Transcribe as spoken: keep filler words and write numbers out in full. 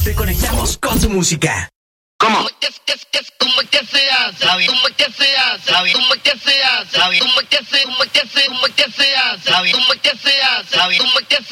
Te conectamos con tu música. ¿Cómo? ¿Cómo que, que, que, cómo que se hace? ¿Cómo que se hace? ¿Cómo que se hace? ¿Cómo que se, cómo que se, cómo que se hace? ¿Cómo que se hace? ¿Cómo que se hace? ¿Cómo que se